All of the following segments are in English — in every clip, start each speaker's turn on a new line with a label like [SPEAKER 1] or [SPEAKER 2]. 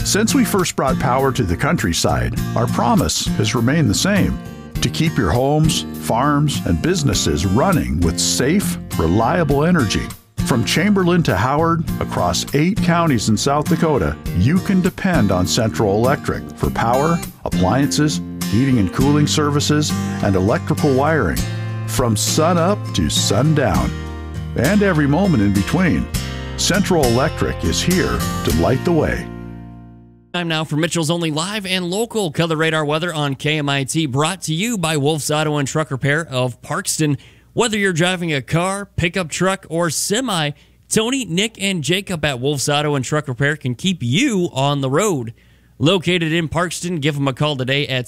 [SPEAKER 1] Since we first brought power to the countryside, our promise has remained the same: to keep your homes, farms, and businesses running with safe, reliable energy. From Chamberlain to Howard, across 8 counties in South Dakota, you can depend on Central Electric for power, appliances, heating and cooling services, and electrical wiring. From sun up to sundown, and every moment in between, Central Electric is here to light the way.
[SPEAKER 2] Time now for Mitchell's Only Live and Local Color Radar Weather on KMIT, brought to you by Wolf's Auto and Truck Repair of Parkston. Whether you're driving a car, pickup truck, or semi, Tony, Nick, and Jacob at Wolf's Auto and Truck Repair can keep you on the road. Located in Parkston, give them a call today at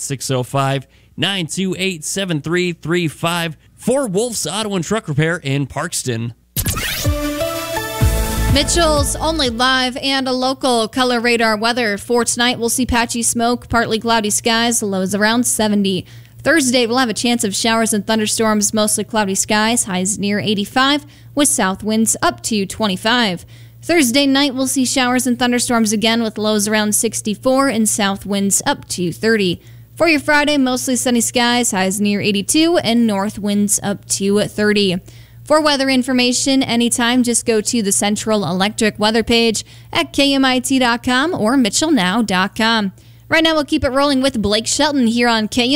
[SPEAKER 2] 605-928-7335 for Wolf's Auto and Truck Repair in Parkston.
[SPEAKER 3] Mitchell's Only Live and a Local Color Radar Weather. For tonight, we'll see patchy smoke, partly cloudy skies, lows around 70. Thursday, we'll have a chance of showers and thunderstorms, mostly cloudy skies, highs near 85, with south winds up to 25. Thursday night, we'll see showers and thunderstorms again, with lows around 64 and south winds up to 30. For your Friday, mostly sunny skies, highs near 82, and north winds up to 30. For weather information anytime, just go to the Central Electric weather page at KMIT.com or MitchellNow.com. Right now, we'll keep it rolling with Blake Shelton here on KMIT.